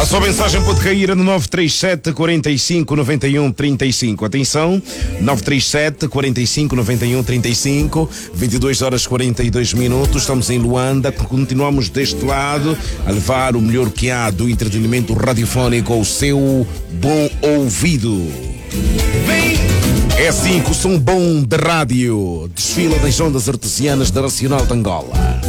A sua mensagem pode cair no 937 45 91 35. Atenção, 937 45 91 35, 22 horas 42 minutos. Estamos em Luanda, continuamos deste lado a levar o melhor que há do entretenimento radiofónico ao seu bom ouvido. É assim que o som bom de rádio desfila das ondas artesianas da Nacional de Angola.